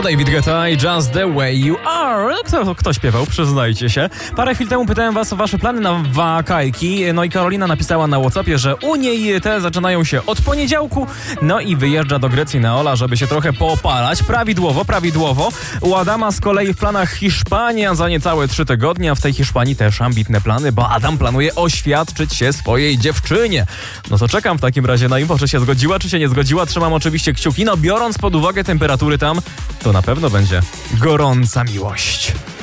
David Guetta i Just the Way You Are. Kto śpiewał? Przyznajcie się. Parę chwil temu pytałem was o wasze plany na wakajki. No i Karolina napisała na WhatsAppie, że u niej te zaczynają się od poniedziałku. No i wyjeżdża do Grecji na Ola, żeby się trochę poopalać. Prawidłowo. U Adama z kolei w planach Hiszpania za niecałe 3 tygodnie, a w tej Hiszpanii też ambitne plany, bo Adam planuje oświadczyć się swojej dziewczynie. No to czekam w takim razie na info, czy się zgodziła, czy się nie zgodziła. Trzymam oczywiście kciuki. No biorąc pod uwagę temperatury tam, to na pewno będzie gorąca miłość.